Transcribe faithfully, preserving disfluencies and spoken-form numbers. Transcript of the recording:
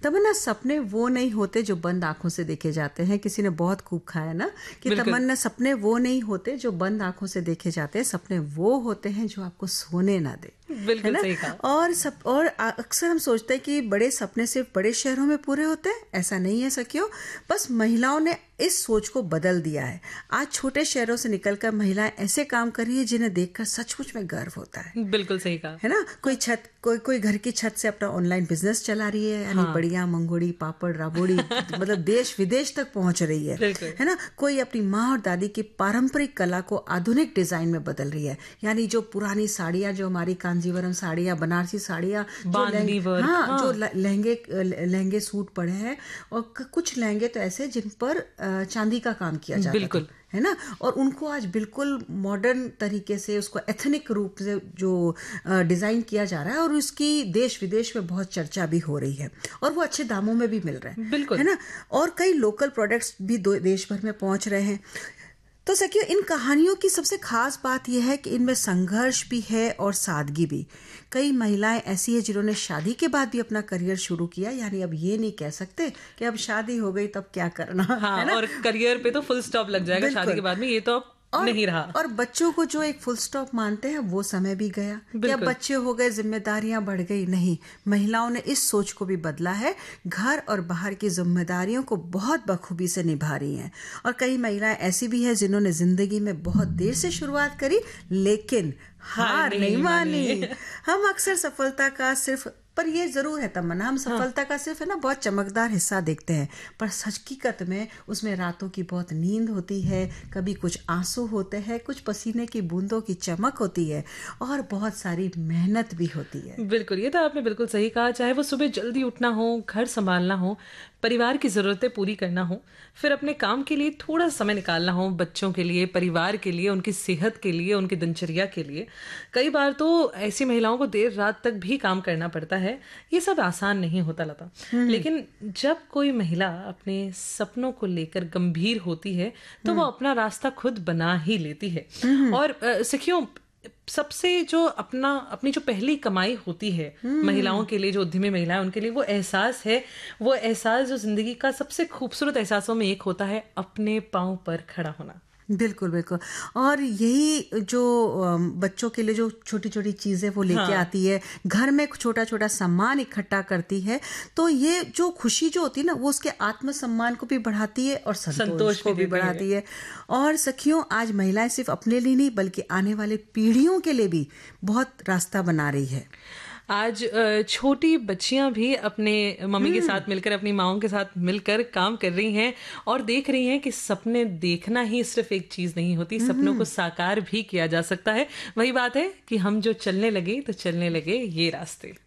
तमन्ना, सपने वो नहीं होते जो बंद आंखों से देखे जाते हैं। किसी ने बहुत खूब खाया ना कि तमन्ना, सपने वो नहीं होते जो बंद आंखों से देखे जाते हैं, सपने वो होते हैं जो आपको सोने ना दे। बिल्कुल सही कहा। और सब और अक्सर हम सोचते हैं कि बड़े सपने सिर्फ बड़े शहरों में पूरे होते हैं। ऐसा नहीं है सखियों, बस महिलाओं ने इस सोच को बदल दिया है। आज छोटे शहरों से निकलकर महिलाएं ऐसे काम कर रही है जिन्हें देखकर सचमुच में गर्व होता है। बिल्कुल सही कहा। है ना, कोई छत कोई कोई घर की छत से अपना ऑनलाइन बिजनेस चला रही है, यानी हाँ। बढ़िया मंगोड़ी पापड़ राबोड़ी मतलब देश विदेश तक पहुंच रही है। है ना, कोई अपनी माँ और दादी की पारंपरिक कला को आधुनिक डिजाइन में बदल रही है, यानी जो पुरानी साड़ियां, जो हमारी कांजीवरम साड़ियां, बनारसी साड़ियां, जो लहंगे, हाँ, हाँ। जो लहंगे लहंगे सूट पड़े हैं, और कुछ लहंगे तो ऐसे जिन पर चांदी का काम किया जाता बिल्कुल था, है ना, और उनको आज बिल्कुल मॉडर्न तरीके से उसको एथनिक रूप से जो डिजाइन किया जा रहा है, और उसकी देश विदेश में बहुत चर्चा भी हो रही है, और वो अच्छे दामों में भी मिल रहे हैं। बिल्कुल, है ना, और कई लोकल प्रोडक्ट्स भी देश भर में पहुंच रहे हैं। तो सखियों, इन कहानियों की सबसे खास बात यह है कि इनमें संघर्ष भी है और सादगी भी। कई महिलाएं ऐसी है जिन्होंने शादी के बाद भी अपना करियर शुरू किया, यानी अब ये नहीं कह सकते कि अब शादी हो गई तब क्या करना, हाँ, है ना? और करियर पे तो फुल स्टॉप लग जाएगा शादी के बाद में, ये तो अब और, नहीं रहा। और बच्चों को जो एक फुल स्टॉप मानते हैं वो समय भी गया। क्या बच्चे हो गए, जिम्मेदारियां बढ़ गई? नहीं, महिलाओं ने इस सोच को भी बदला है, घर और बाहर की जिम्मेदारियों को बहुत बखूबी से निभा रही हैं। और कई महिलाएं ऐसी भी है जिन्होंने जिंदगी में बहुत देर से शुरुआत करी लेकिन हार नहीं, नहीं मानी। हम अक्सर सफलता का सिर्फ पर ये जरूर है तमन्ना, हम सफलता हाँ। का सिर्फ है ना बहुत चमकदार हिस्सा देखते हैं, पर हकीकत में उसमें रातों की बहुत नींद होती है, कभी कुछ आंसू होते हैं, कुछ पसीने की बूंदों की चमक होती है, और बहुत सारी मेहनत भी होती है। बिल्कुल, ये तो आपने बिल्कुल सही कहा। चाहे वो सुबह जल्दी उठना हो, घर संभालना हो, परिवार की जरूरतें पूरी करना हो, फिर अपने काम के लिए थोड़ा समय निकालना हो, बच्चों के लिए, परिवार के लिए, उनकी सेहत के लिए, उनकी दिनचर्या के लिए। कई बार तो ऐसी महिलाओं को देर रात तक भी काम करना पड़ता है। ये सब आसान नहीं होता लता, लेकिन जब कोई महिला अपने सपनों को लेकर गंभीर होती है तो वो अपना रास्ता खुद बना ही लेती है। और सखियों, सबसे जो अपना अपनी जो पहली कमाई होती है महिलाओं के लिए, जो उद्यमी महिलाएं, उनके लिए वो एहसास है, वो एहसास जो जिंदगी का सबसे खूबसूरत एहसासों में एक होता है, अपने पांव पर खड़ा होना। बिल्कुल बिल्कुल। और यही जो बच्चों के लिए जो छोटी छोटी चीजें वो लेके हाँ। आती है, घर में छोटा छोटा सम्मान इकट्ठा करती है, तो ये जो खुशी जो होती है ना, वो उसके आत्मसम्मान को भी बढ़ाती है और संतोष, संतोष को भी बढ़ाती है। और सखियों, आज महिलाएं सिर्फ अपने लिए नहीं बल्कि आने वाले पीढ़ियों के लिए भी बहुत रास्ता बना रही है। आज छोटी बच्चियां भी अपने मम्मी के साथ मिलकर, अपनी माँओं के साथ मिलकर काम कर रही हैं और देख रही हैं कि सपने देखना ही सिर्फ एक चीज नहीं होती, सपनों को साकार भी किया जा सकता है। वही बात है कि हम जो चलने लगे तो चलने लगे ये रास्ते।